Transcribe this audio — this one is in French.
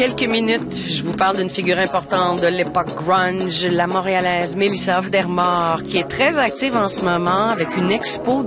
quelques minutes, je vous parle d'une figure importante de l'époque grunge, la montréalaise Mélissa Aufdermort, qui est très active en ce moment avec une expo